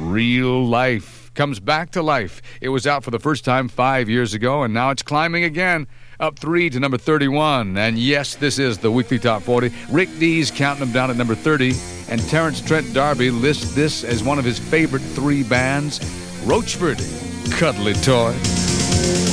Real Life comes back to life. It was out for the first time 5 years ago, and now it's climbing again, up 3 to number 31. And yes, this is the Weekly Top 40. Rick Dees counting them down at number 30, and Terrence Trent D'Arby lists this as one of his favorite 3 bands, Roachford, Cuddly Toy.